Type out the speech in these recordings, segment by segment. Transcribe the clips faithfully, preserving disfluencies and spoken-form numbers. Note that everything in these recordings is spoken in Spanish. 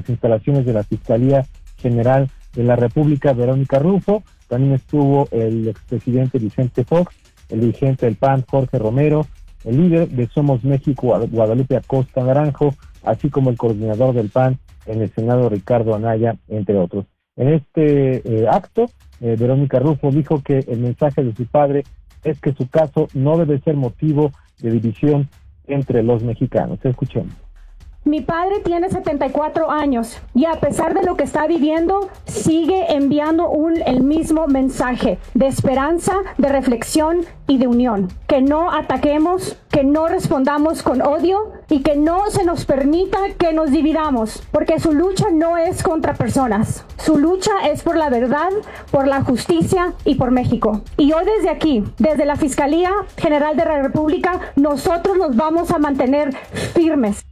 las instalaciones de la Fiscalía General de la República, Verónica Rufo. También estuvo el expresidente Vicente Fox, el dirigente del P A N, Jorge Romero, el líder de Somos México, Guadalupe Acosta Naranjo, así como el coordinador del P A N en el Senado, Ricardo Anaya, entre otros. En este eh, acto, eh, Verónica Rufo dijo que el mensaje de su padre es que su caso no debe ser motivo de división entre los mexicanos. Escuchemos. Mi padre tiene setenta y cuatro años y a pesar de lo que está viviendo, sigue enviando un, el mismo mensaje de esperanza, de reflexión y de unión. Que no ataquemos, que no respondamos con odio y que no se nos permita que nos dividamos, porque su lucha no es contra personas. Su lucha es por la verdad, por la justicia y por México. Y hoy desde aquí, desde la Fiscalía General de la República, nosotros nos vamos a mantener firmes.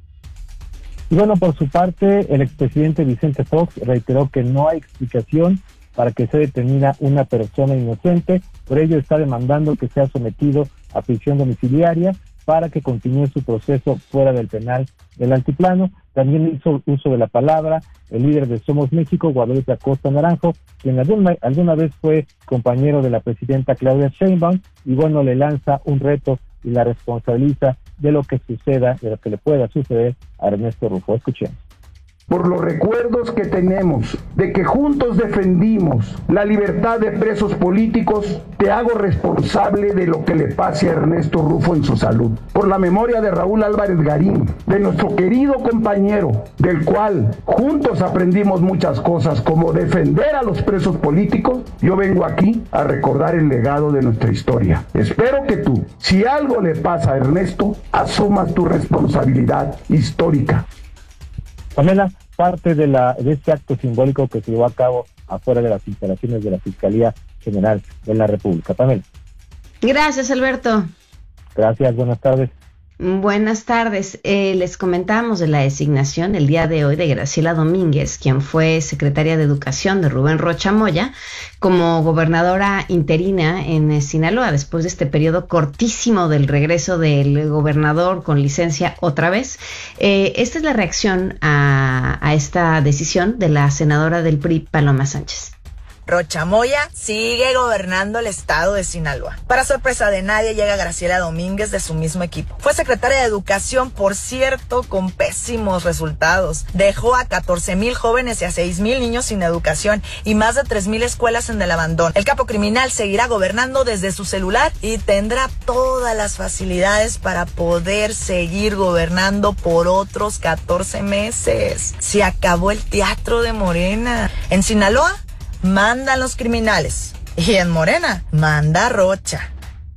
Y bueno, por su parte, el expresidente Vicente Fox reiteró que no hay explicación para que sea detenida una persona inocente, por ello está demandando que sea sometido a prisión domiciliaria para que continúe su proceso fuera del penal del Altiplano. También hizo uso de la palabra el líder de Somos México, Guadalupe Acosta Naranjo, quien alguna, alguna vez fue compañero de la presidenta Claudia Sheinbaum, y bueno, le lanza un reto y la responsabiliza de lo que suceda, de lo que le pueda suceder a Ernesto Rufo. Escuchemos. Por los recuerdos que tenemos de que juntos defendimos la libertad de presos políticos, te hago responsable de lo que le pase a Ernesto Rufo en su salud. Por la memoria de Raúl Álvarez Garín, de nuestro querido compañero, del cual juntos aprendimos muchas cosas, como defender a los presos políticos, yo vengo aquí a recordar el legado de nuestra historia. Espero que tú, si algo le pasa a Ernesto, asumas tu responsabilidad histórica. Pamela, parte de la de este acto simbólico que se llevó a cabo afuera de las instalaciones de la Fiscalía General de la República. Pamela. Gracias, Alberto. Gracias, buenas tardes. Buenas tardes. Eh, les comentamos de la designación el día de hoy de Graciela Domínguez, quien fue secretaria de Educación de Rubén Rocha Moya, como gobernadora interina en eh, Sinaloa, después de este periodo cortísimo del regreso del gobernador con licencia otra vez. Eh, esta es la reacción a, a esta decisión de la senadora del P R I, Paloma Sánchez. Rocha Moya sigue gobernando el estado de Sinaloa. Para sorpresa de nadie, llega Graciela Domínguez de su mismo equipo. Fue secretaria de Educación, por cierto, con pésimos resultados. Dejó a catorce mil jóvenes y a seis mil niños sin educación y más de tres mil escuelas en el abandono. El capo criminal seguirá gobernando desde su celular y tendrá todas las facilidades para poder seguir gobernando por otros catorce meses. Se acabó el teatro de Morena. En Sinaloa mandan los criminales y en Morena manda Rocha.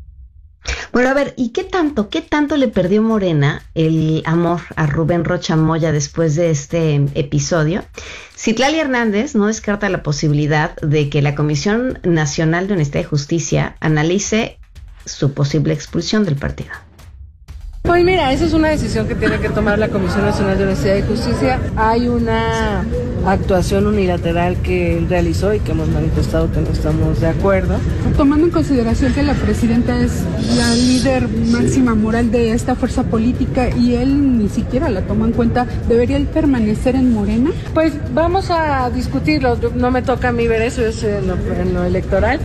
Bueno, a ver, ¿y qué tanto, qué tanto le perdió Morena el amor a Rubén Rocha Moya después de este episodio? Citlali Hernández no descarta la posibilidad de que la Comisión Nacional de Honestidad y Justicia analice su posible expulsión del partido. Pues mira, esa es una decisión que tiene que tomar la Comisión Nacional de Honestidad y Justicia. Hay una actuación unilateral que él realizó y que hemos manifestado que no estamos de acuerdo. Tomando en consideración que la presidenta es la líder máxima moral de esta fuerza política y él ni siquiera la tomó en cuenta, ¿debería él permanecer en Morena? Pues vamos a discutirlo. No me toca a mí ver eso, es en lo, en lo electoral.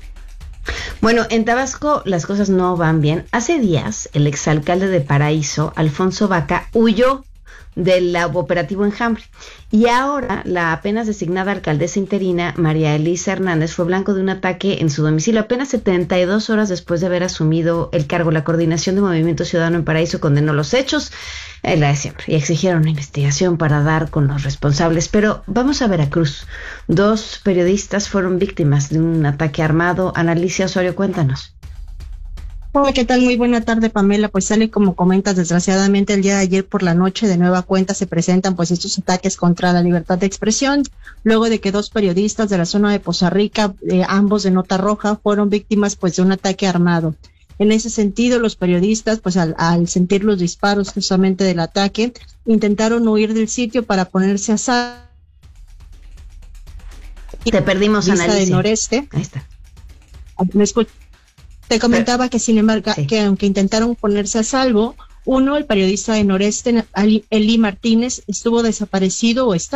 Bueno, en Tabasco las cosas no van bien. Hace días, el exalcalde de Paraíso, Alfonso Vaca, huyó del operativo Enjambre. Y ahora, la apenas designada alcaldesa interina, María Elisa Hernández, fue blanco de un ataque en su domicilio apenas setenta y dos horas después de haber asumido el cargo. La Coordinación de Movimiento Ciudadano en Paraíso condenó los hechos, eh, la de siempre, y exigieron una investigación para dar con los responsables. Pero vamos a Veracruz. Dos periodistas fueron víctimas de un ataque armado. Analicia Osorio, cuéntanos. Hola, ¿qué tal? Muy buena tarde, Pamela. Pues sale como comentas, desgraciadamente el día de ayer por la noche de nueva cuenta se presentan pues estos ataques contra la libertad de expresión, luego de que dos periodistas de la zona de Poza Rica, eh, ambos de nota roja, fueron víctimas pues de un ataque armado. En ese sentido, los periodistas, pues al, al sentir los disparos justamente del ataque, intentaron huir del sitio para ponerse a salvo. Te perdimos, Analicia. Del noreste. Ahí está. ¿Me escuchas? Te comentaba Pero, que, sin embargo, sí. que aunque intentaron ponerse a salvo, uno, el periodista de Noreste, Eli Martínez, estuvo desaparecido o está